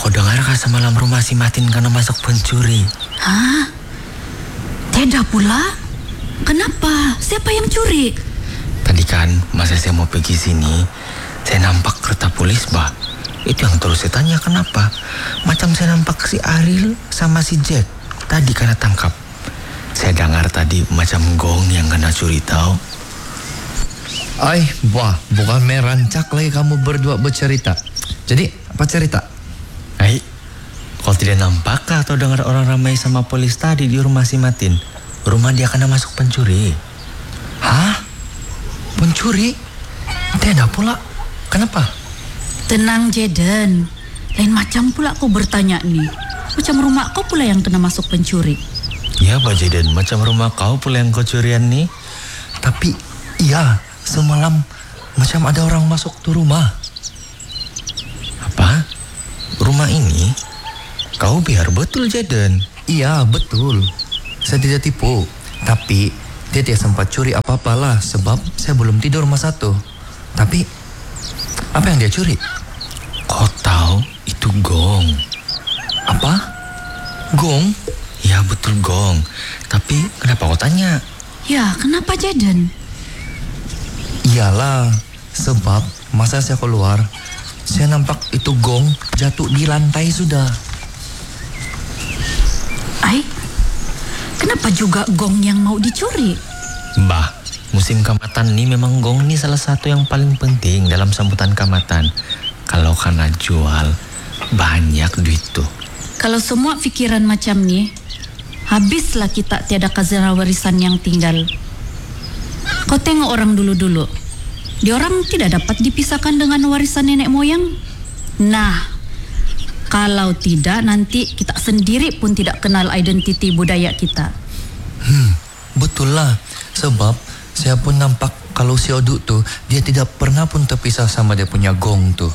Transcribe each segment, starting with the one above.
Kau dengar kah semalam rumah si Matin karena masuk pencuri? Hah? Tidak pula? Kenapa? Siapa yang curi? Tadi kan masa saya mau pergi sini, saya nampak kereta polis, bah. Itu yang terus saya tanya kenapa. Macam saya nampak si Ariel sama si Jack tadi kena tangkap. Saya dengar tadi macam gong yang kena curi tahu. Ay, bukan merancak lagi kamu berdua bercerita. Jadi, apa cerita? Ay, kau tidak nampak atau dengar orang ramai sama polis tadi di rumah si Matin? Rumah dia kena masuk pencuri. Hah? Pencuri? Tidak pula. Kenapa? Tenang, Jaden. Lain macam pula kau bertanya nih. Macam rumah kau pula yang kena masuk pencuri. Ya, Pak Jaden, macam rumah kau pula yang kau curian nih. Tapi, iya, semalam macam ada orang masuk tuh rumah. Apa? Rumah ini? Kau biar betul, Jaden. Iya, betul. Saya tidak tipu. Tapi, dia tidak sempat curi apa-apalah sebab saya belum tidur masa itu. Tapi, apa yang dia curi? Kau tahu itu gong. Apa? Gong? Ya, betul gong. Tapi kenapa kau tanya? Ya, kenapa, Jaden? Iyalah, sebab masa saya keluar, saya nampak itu gong jatuh di lantai sudah. Ay, kenapa juga gong yang mau dicuri? Bah, musim kamatan nih memang gong nih salah satu yang paling penting dalam sambutan kamatan. Kalau kena jual, banyak duit tuh. Kalau semua pikiran macam nih, habislah kita tiada khazanah warisan yang tinggal. Kau tengok orang dulu-dulu. Diorang tidak dapat dipisahkan dengan warisan nenek moyang. Nah, kalau tidak nanti kita sendiri pun tidak kenal identiti budaya kita. Betul lah, sebab saya pun nampak kalau si Oduk tuh, dia tidak pernah pun terpisah sama dia punya gong tuh.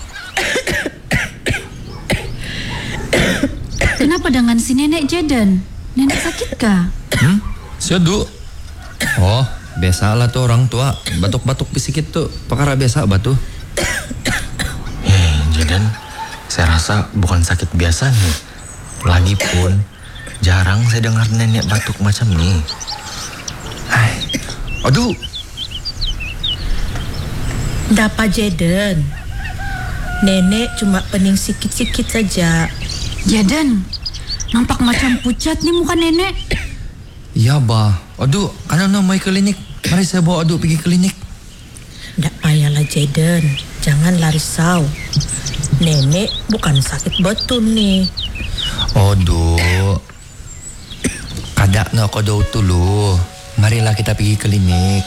Kenapa dengan si nenek Jaden? Nenek sakitkah? Si Oduk? Oh, biasalah tuh orang tua, batuk-batuk sedikit tuh, perkara biasa batu. Jaden, saya rasa bukan sakit biasa nih. Lagipun, jarang saya dengar nenek batuk macam nih. Aduh, Dapat Jaden. Nenek cuma pening sikit-sikit saja. Jaden, nampak macam pucat nih muka nenek. ya bah. Aduh, kan mau klinik. Mari saya bawa Aduh pergi klinik. Ndak payahlah Jaden. Janganlah risau. Nenek bukan sakit betul nih. Aduh, kadak nak kau dulu. Marilah kita pergi klinik.